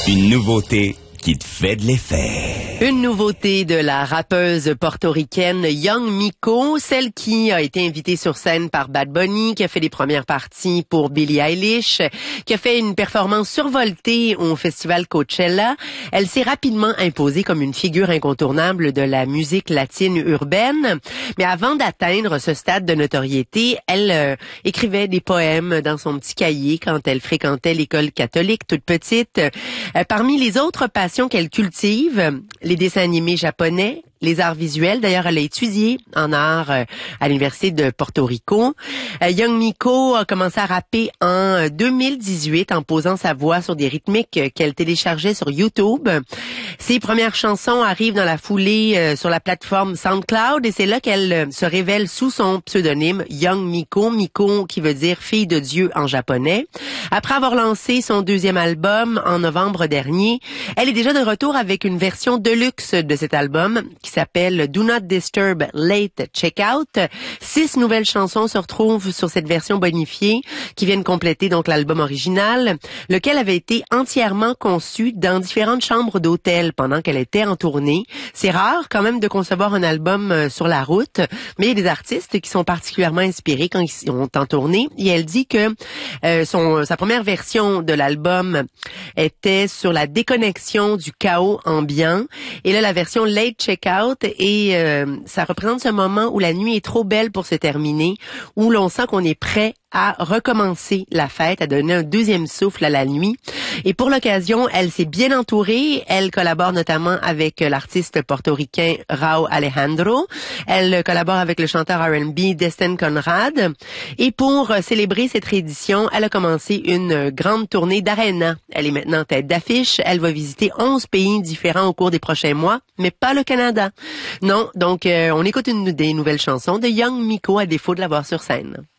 Une nouveauté qui te fait de l'effet. Une nouveauté de la rappeuse portoricaine Young Miko, celle qui a été invitée sur scène par Bad Bunny, qui a fait les premières parties pour Billie Eilish, qui a fait une performance survoltée au festival Coachella. Elle s'est rapidement imposée comme une figure incontournable de la musique latine urbaine. Mais avant d'atteindre ce stade de notoriété, elle écrivait des poèmes dans son petit cahier quand elle fréquentait l'école catholique toute petite. Parmi les autres passions qu'elle cultive, les dessins animés japonais, les arts visuels. D'ailleurs, elle a étudié en art à l'Université de Porto Rico. Young Miko a commencé à rapper en 2018 en posant sa voix sur des rythmiques qu'elle téléchargeait sur YouTube. Ses premières chansons arrivent dans la foulée sur la plateforme SoundCloud et c'est là qu'elle se révèle sous son pseudonyme Young Miko, Miko qui veut dire fille de Dieu en japonais. Après avoir lancé son deuxième album en novembre dernier, elle est déjà de retour avec une version deluxe de cet album qui s'appelle Do Not Disturb Late Checkout. 6 nouvelles chansons se retrouvent sur cette version bonifiée qui viennent compléter donc l'album original, lequel avait été entièrement conçu dans différentes chambres d'hôtel pendant qu'elle était en tournée. C'est rare quand même de concevoir un album sur la route, mais il y a des artistes qui sont particulièrement inspirés quand ils sont en tournée. Et elle dit que sa première version de l'album était sur la déconnexion du chaos ambiant. Et là, la version Late Checkout, et ça représente ce moment où la nuit est trop belle pour se terminer, où l'on sent qu'on est prêt à recommencer la fête, à donner un deuxième souffle à la nuit. Et pour l'occasion, elle s'est bien entourée. Elle collabore notamment avec l'artiste portoricain Rauw Alejandro. Elle collabore avec le chanteur R&B Destin Conrad. Et pour célébrer cette réédition, elle a commencé une grande tournée d'arena. Elle est maintenant tête d'affiche. Elle va visiter 11 pays différents au cours des prochains mois, mais pas le Canada. Non, donc on écoute une des nouvelles chansons de Young Miko à défaut de la voir sur scène.